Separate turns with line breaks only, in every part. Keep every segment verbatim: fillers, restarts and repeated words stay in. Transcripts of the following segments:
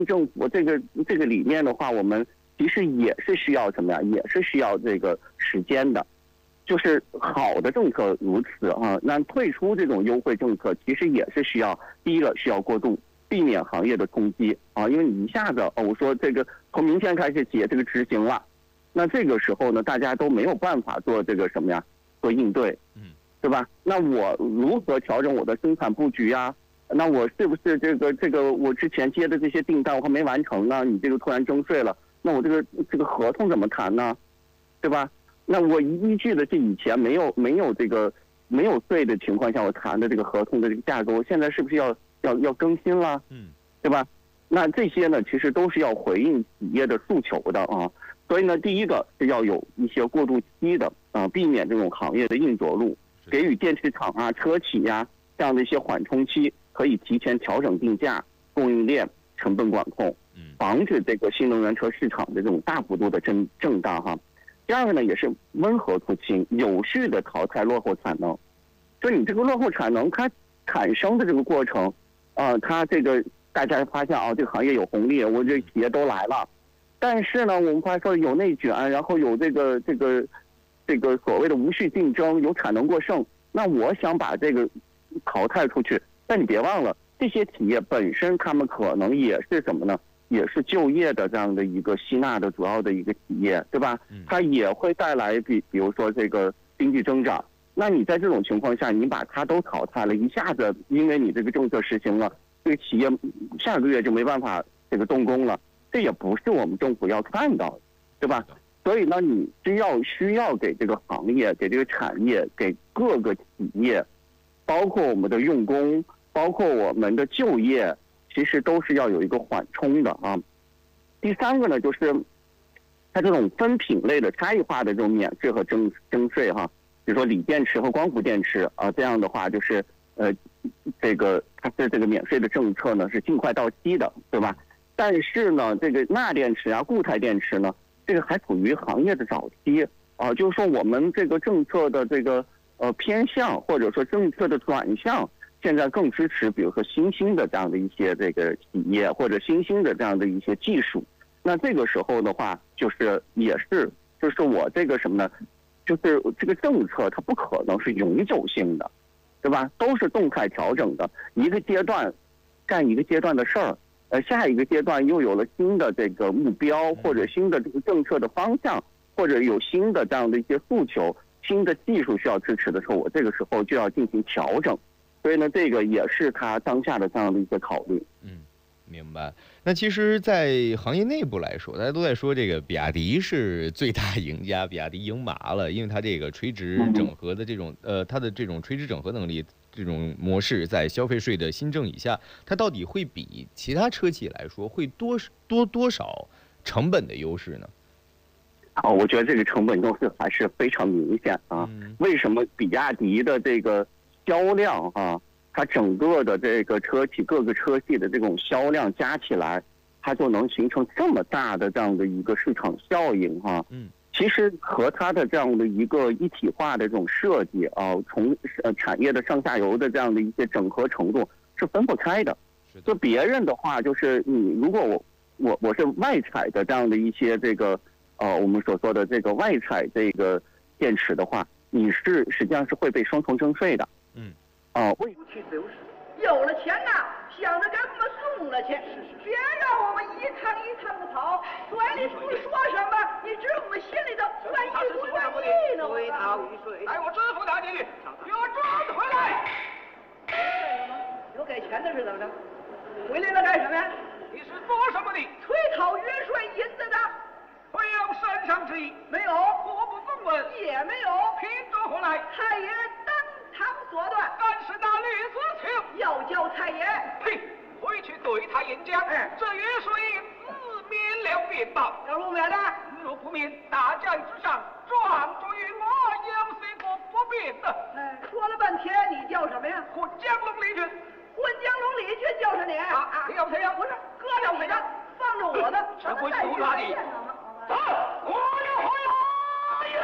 政府这个这个理念的话，我们其实也是需要什么呀？也是需要这个时间的。就是好的政策如此啊，那退出这种优惠政策，其实也是需要第一个需要过渡，避免行业的冲击啊，因为你一下子哦，我说这个从明天开始起这个执行了，那这个时候呢，大家都没有办法做这个什么呀，做应对，嗯，对吧？那我如何调整我的生产布局呀？那我是不是这个这个我之前接的这些订单我还没完成呢？你这个突然征税了，那我这个这个合同怎么谈呢？对吧？那我依据的是以前没有没有这个没有税的情况下我谈的这个合同的这个价格，我现在是不是要要要更新了？嗯，对吧？那这些呢，其实都是要回应企业的诉求的啊。所以呢，第一个是要有一些过渡期的啊，避免这种行业的硬着陆，给予电池厂啊、车企呀、啊、这样的一些缓冲期，可以提前调整定价、供应链成本管控，防止这个新能源车市场的这种大幅度的震震荡哈。第二个呢，也是温和出清，有序的淘汰落后产能。就你这个落后产能，它产生的这个过程，呃，它这个大家发现啊，这个行业有红利，我这企业都来了。但是呢，我们发现有内卷，然后有这个这个这个所谓的无序竞争，有产能过剩。那我想把这个淘汰出去，但你别忘了，这些企业本身他们可能也是什么呢？也是就业的这样的一个吸纳的主要的一个企业，对吧？它也会带来比比如说这个经济增长。那你在这种情况下，你把它都淘汰了，一下子因为你这个政策实行了，这个企业下个月就没办法这个动工了，这也不是我们政府要看到的，对吧？所以呢，你只要需要给这个行业、给这个产业、给各个企业，包括我们的用工，包括我们的就业。其实都是要有一个缓冲的啊。第三个呢，就是它这种分品类的差异化的这种免税和征征税哈，比如说锂电池和光伏电池啊，这样的话就是呃，这个它是这个免税的政策呢是尽快到期的，对吧？但是呢，这个钠电池啊、固态电池呢，这个还处于行业的早期啊，就是说我们这个政策的这个呃偏向或者说政策的转向。现在更支持，比如说新兴的这样的一些这个企业，或者新兴的这样的一些技术。那这个时候的话，就是也是，就是我这个什么呢？就是这个政策它不可能是永久性的，对吧？都是动态调整的，一个阶段干一个阶段的事儿，呃，下一个阶段又有了新的这个目标，或者新的这个政策的方向，或者有新的这样的一些诉求，新的技术需要支持的时候，我这个时候就要进行调整。所以呢，这个也是他当下的这样的一些考虑。
嗯，明白。那其实，在行业内部来说，大家都在说这个比亚迪是最大赢家，比亚迪赢麻了，因为它这个垂直整合的这种呃，它的这种垂直整合能力这种模式，在消费税的新政以下，它到底会比其他车企来说会多多多少成本的优势呢？
哦，我觉得这个成本优势还是非常明显啊。嗯、为什么比亚迪的这个销量啊，它整个的这个车企各个车系的这种销量加起来，它就能形成这么大的这样的一个市场效应哈、啊。嗯，其实和它的这样的一个一体化的这种设计啊，从呃产业的上下游的这样的一些整合程度是分不开的。就别人的话，就是你如果我我我是外采的这样的一些这个呃我们所说的这个外采这个电池的话，你是实际上是会被双重征税的。嗯，哦，
为去流失，有了钱呐，想着给我们送了去，别让我们一趟一趟的跑，嘴里不说什么，你知道我们心里头愿意不愿意呢？水逃雨水，来，我支付大金，给我抓回来！干什么？有给钱的是怎么着？回来了干什么呀？你是做什么的？催讨约税银子的。会有身上之意？没有。国不公文？也没有。凭着何来？太爷当堂所断。但是那吕子清要叫太爷。呸！回去对他演讲。哎，这约税自免了便报。要不免呢？若不免，大将之上，状着于我，有些个不便的。哎，说了半天，你叫什么呀？混江龙李俊。混江龙李俊就是你？啊啊！谁要谁呀？不是，哥要谁呀？放着我的，这不求他的。走，我要回来！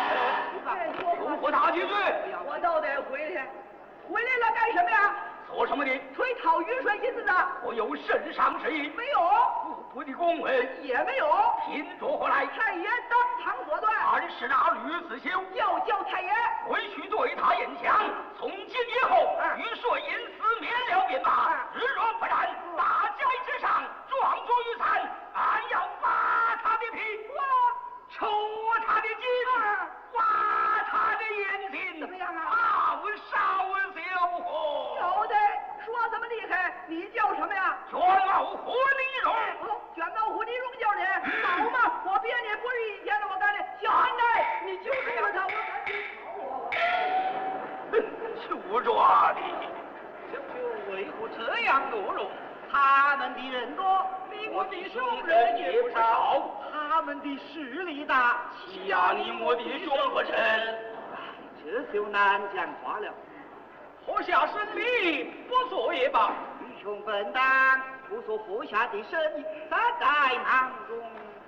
哎呀，我我打进去，我倒得回去。回来了干什么呀？左手
什么的？
追讨云水银子的。
我有圣上之意。
没有。
不的公文
也没有。
听着何来？
太爷当堂作断。
二是那吕子修，
要叫太爷
回去对他演讲。从今以后，雨水银丝免了便罢。日若不然，大街之上撞着雨伞，俺要扒他的皮，抽他的筋，挖他的眼睛。
怎么样啊？
好少修火。
有的，说这么厉害，你叫什么呀？
卷毛胡李荣。
哦，卷毛胡李荣叫你。好嘛，我憋你不是一天了，我赶紧。小安代，你就住了他，我赶紧跑。
就抓你！
舅舅为何这样懦弱？他们的人多，比我的兄人也不少。他们的势力大，
欺压你我的兄不成？
这就难讲话了。
喝下生米，不做也罢。
愚穷笨蛋，不做喝下的生意，咱在囊中。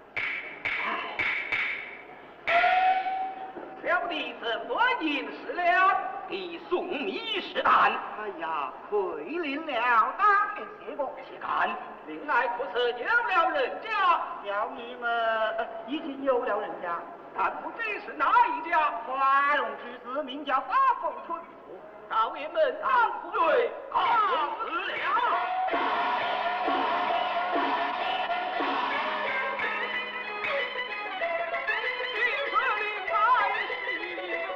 小弟子不应是了，你送米试探。
哎呀，亏领了当年谢过，
岂敢？另外不是有了人家，
小你们、呃、已经有了人家，
但不知是哪一家。
花荣之子名叫花凤春。
少爷们，当对告辞了。